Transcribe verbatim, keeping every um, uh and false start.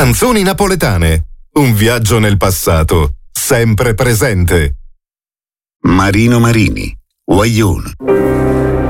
Canzoni napoletane. Un viaggio nel passato, sempre presente. Marino Marini, Guaglione.